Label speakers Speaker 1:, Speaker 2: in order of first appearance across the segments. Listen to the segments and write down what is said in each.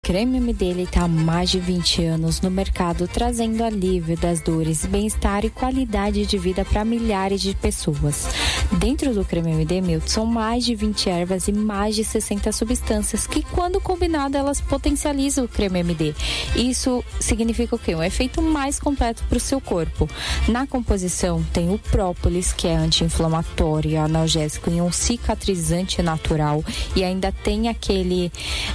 Speaker 1: Creme MD, ele tá há mais de 20 anos no mercado, trazendo alívio das dores, bem-estar e qualidade de vida para milhares de pessoas. Dentro do Creme MD, Milton, são mais de 20 ervas e mais de 60 substâncias que, quando combinadas, elas potencializam o Creme MD. Isso significa o quê? Um efeito mais completo para o seu corpo. Na composição tem o própolis, que é anti-inflamatório, analgésico e um cicatrizante natural, e ainda tem aquele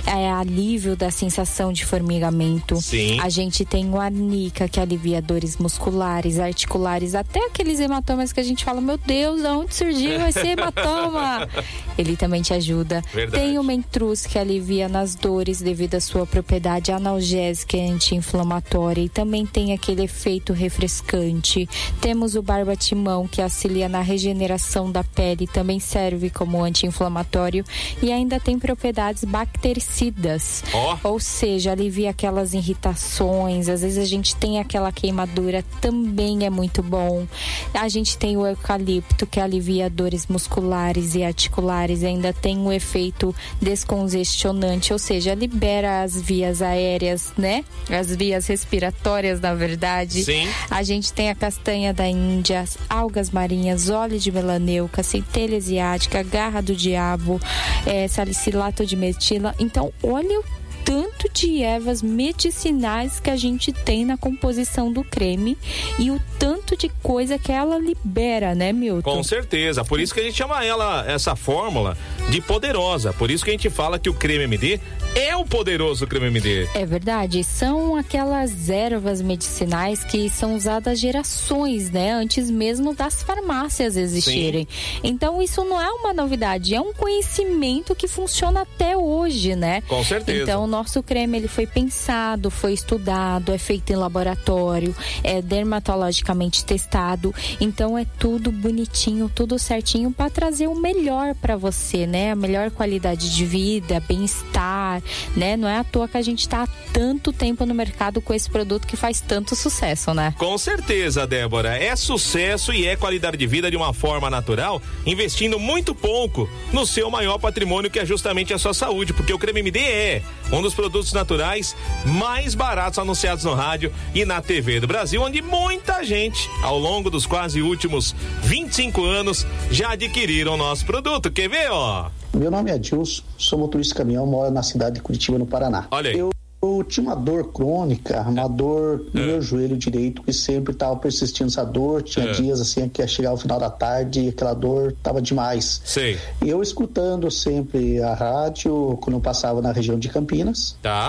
Speaker 1: alívio da sensação de formigamento.
Speaker 2: Sim.
Speaker 1: A gente tem o arnica, que alivia dores musculares, articulares, até aqueles hematomas que a gente fala, meu Deus, de onde surgiu esse hematoma? Ele também te ajuda.
Speaker 2: Verdade.
Speaker 1: Tem o mentruz, que alivia nas dores devido à sua propriedade analgésica e anti-inflamatória, e também tem aquele efeito refrescante. Temos o barbatimão, que auxilia na regeneração da pele, também serve como anti-inflamatório, e ainda tem propriedades bactericidas. Ou seja, alivia aquelas irritações, às vezes a gente tem aquela queimadura, também é muito bom. A gente tem o eucalipto, que alivia dores musculares e articulares, e ainda tem o efeito descongestionante, ou seja, libera as vias aéreas, né? As vias respiratórias, na verdade.
Speaker 2: Sim.
Speaker 1: A gente tem a castanha da Índia, algas marinhas, óleo de melaneuca, centelha asiática, garra do diabo, salicilato de metila. Então, olha o tanto de ervas medicinais que a gente tem na composição do creme e o tanto de coisa que ela libera, né, Milton?
Speaker 2: Com certeza, por isso que a gente chama essa fórmula de poderosa, por isso que a gente fala que o Creme MD é o poderoso Creme MD.
Speaker 1: É verdade, são aquelas ervas medicinais que são usadas gerações, né, antes mesmo das farmácias existirem.
Speaker 2: Sim.
Speaker 1: Então isso não é uma novidade, é um conhecimento que funciona até hoje, né?
Speaker 2: Com certeza.
Speaker 1: Então nosso creme, ele foi pensado, foi estudado, é feito em laboratório, é dermatologicamente testado, então é tudo bonitinho, tudo certinho para trazer o melhor para você, né? A melhor qualidade de vida, bem-estar, né? Não é à toa que a gente tá há tanto tempo no mercado com esse produto que faz tanto sucesso, né?
Speaker 2: Com certeza, Débora, é sucesso e é qualidade de vida de uma forma natural, investindo muito pouco no seu maior patrimônio, que é justamente a sua saúde, porque o Creme MD é um dos produtos naturais mais baratos anunciados no rádio e na TV do Brasil, onde muita gente, ao longo dos quase últimos 25 anos, já adquiriram o nosso produto. Quer ver, ó?
Speaker 3: Meu nome é Adilson, sou motorista de caminhão, moro na cidade de Curitiba, no Paraná.
Speaker 2: Olha aí.
Speaker 3: Eu tinha uma dor crônica, uma dor no meu joelho direito, que sempre estava persistindo essa dor. Tinha dias assim que ia chegar ao final da tarde e aquela dor estava demais.
Speaker 2: Sei.
Speaker 3: E eu escutando sempre a rádio quando eu passava na região de Campinas.
Speaker 2: Tá.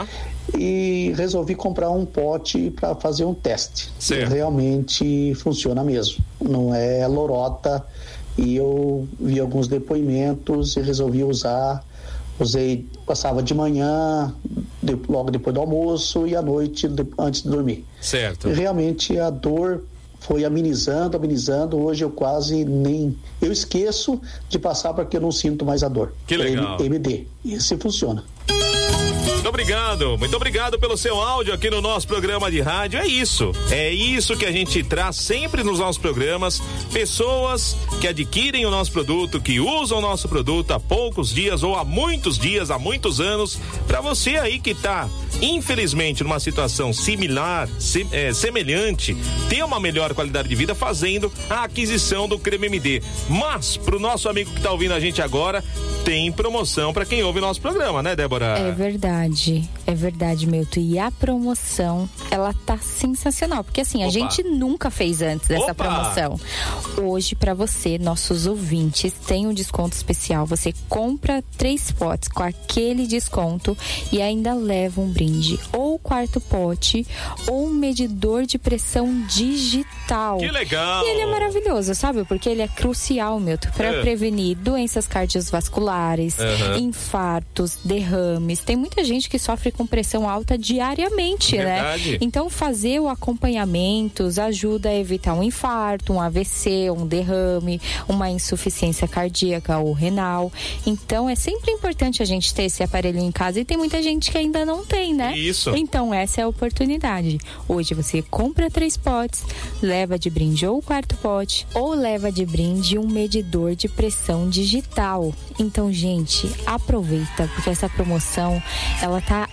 Speaker 3: E resolvi comprar um pote para fazer um teste.
Speaker 2: Certo.
Speaker 3: Realmente funciona mesmo. Não é lorota. E eu vi alguns depoimentos e resolvi usar. Usei, passava de manhã, logo depois do almoço, e à noite, antes de dormir.
Speaker 2: Certo.
Speaker 3: E realmente a dor foi amenizando. Hoje eu quase nem... Eu esqueço de passar porque eu não sinto mais a dor.
Speaker 2: Que legal.
Speaker 3: MD. Esse funciona.
Speaker 2: Muito obrigado pelo seu áudio aqui no nosso programa de rádio. É isso que a gente traz sempre nos nossos programas, pessoas que adquirem o nosso produto, que usam o nosso produto há poucos dias ou há muitos dias, há muitos anos, para você aí que tá infelizmente numa situação similar, semelhante, ter uma melhor qualidade de vida fazendo a aquisição do Creme MD. Mas pro nosso amigo que tá ouvindo a gente agora, tem promoção para quem ouve o nosso programa, né, Débora?
Speaker 1: É verdade, Milton. E a promoção, ela tá sensacional, porque assim, a gente nunca fez antes dessa promoção. Hoje, para você, nossos ouvintes, tem um desconto especial. Você compra 3 potes com aquele desconto e ainda leva um brinde, ou o quarto pote, ou um medidor de pressão digital.
Speaker 2: Que legal!
Speaker 1: E ele é maravilhoso, sabe? Porque ele é crucial, Milton, para prevenir doenças cardiovasculares, infartos, derrames. Tem muita gente que sofre com pressão alta diariamente,
Speaker 2: verdade,
Speaker 1: né? Então, fazer o acompanhamento ajuda a evitar um infarto, um AVC, um derrame, uma insuficiência cardíaca ou renal. Então, é sempre importante a gente ter esse aparelho em casa, e tem muita gente que ainda não tem, né?
Speaker 2: Isso.
Speaker 1: Então, essa é a oportunidade. Hoje você compra 3 potes, leva de brinde ou o quarto pote, ou leva de brinde um medidor de pressão digital. Então, gente, aproveita, porque essa promoção, ela tá